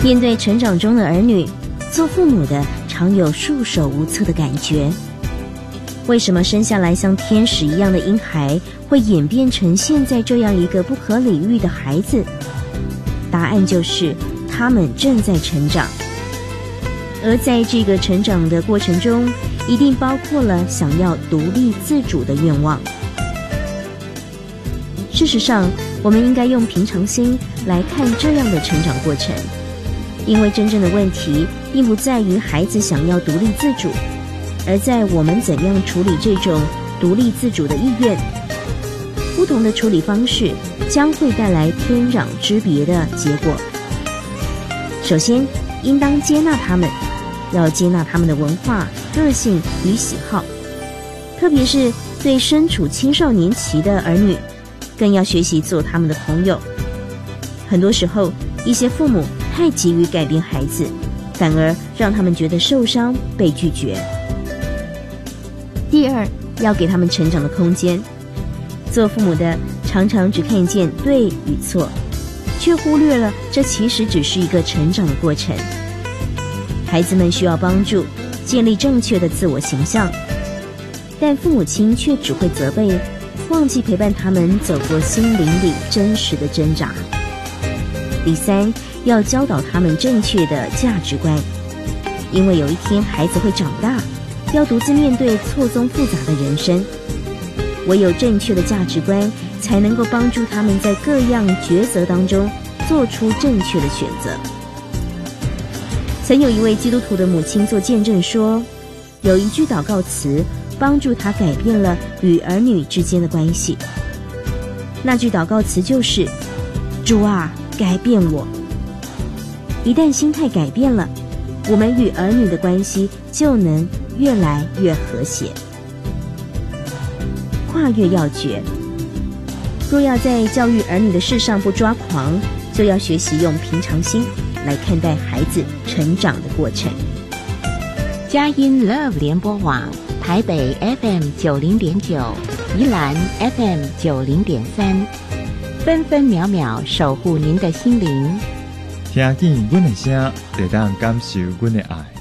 面对成长中的儿女，做父母的常有束手无策的感觉。为什么生下来像天使一样的婴孩会演变成现在这样一个不可理喻的孩子？答案就是他们正在成长，而在这个成长的过程中，一定包括了想要独立自主的愿望。事实上，我们应该用平常心来看这样的成长过程，因为真正的问题并不在于孩子想要独立自主，而在我们怎样处理这种独立自主的意愿。不同的处理方式将会带来天壤之别的结果。首先，应当接纳他们，要接纳他们的文化、个性与喜好，特别是对身处青少年期的儿女，更要学习做他们的朋友。很多时候，一些父母太急于改变孩子，反而让他们觉得受伤、被拒绝。第二，要给他们成长的空间。做父母的常常只看见对与错，却忽略了这其实只是一个成长的过程。孩子们需要帮助，建立正确的自我形象，但父母亲却只会责备，忘记陪伴他们走过心灵里真实的挣扎。第三，要教导他们正确的价值观，因为有一天孩子会长大，要独自面对错综复杂的人生。唯有正确的价值观，才能够帮助他们在各样抉择当中做出正确的选择。曾有一位基督徒的母亲做见证说，有一句祷告词帮助她改变了与儿女之间的关系。那句祷告词就是主啊，改变我。一旦心态改变了，我们与儿女的关系就能越来越和谐。跨越要诀，若要在教育儿女的事上不抓狂，就要学习用平常心来看待孩子成长的过程。 佳音 Love 联播网，台北 FM90.9， 宜兰 FM90.3，分分秒秒守护您的心灵。 听见阮的声，就当感受阮的爱。